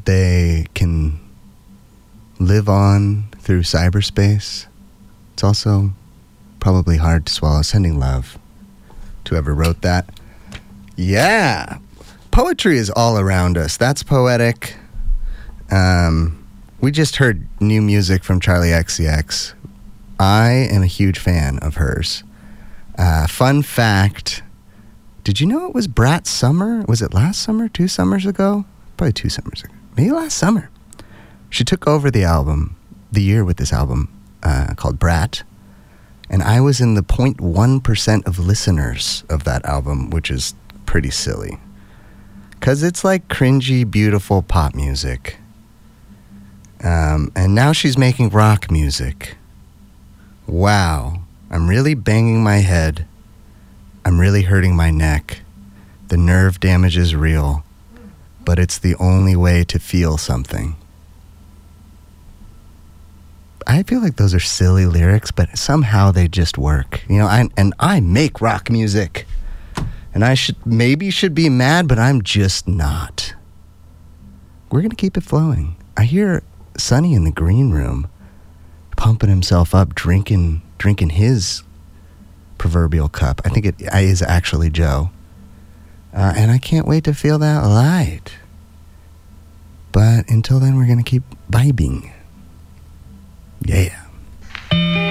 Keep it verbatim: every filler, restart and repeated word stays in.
they can live on through cyberspace. It's also probably hard to swallow. Sending love to whoever wrote that. Yeah. Poetry is all around us. That's poetic. Um, we just heard new music from Charlie X C X. I am a huge fan of hers. Uh, fun fact, did you know it was Brat Summer? Was it last summer? Two summers ago? Probably two summers ago. Maybe last summer. She took over the album, the year with this album uh, called Brat. And I was in the zero point one percent of listeners of that album, which is pretty silly. Because it's like cringy, beautiful pop music. Um, and now she's making rock music. Wow. I'm really banging my head. I'm really hurting my neck. The nerve damage is real. But it's the only way to feel something. I feel like those are silly lyrics, but somehow they just work. You know, I, and I make rock music. And I should maybe should be mad, but I'm just not. We're going to keep it flowing. I hear Sonny in the green room pumping himself up, drinking drinking his proverbial cup. I think it is actually Joe. Uh, and I can't wait to feel that light. But until then, we're going to keep vibing. Yeah.